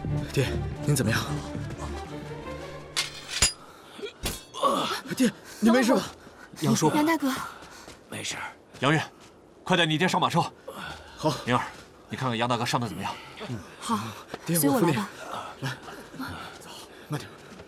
爹，您怎么样？爹，你没事吧？ 杨叔， 杨大哥， 没事。 杨运，快带你爹上马车。 好， 明儿，你看看杨大哥伤得怎么样？ 好， 爹， 随我来扶你吧。 来，走，慢点。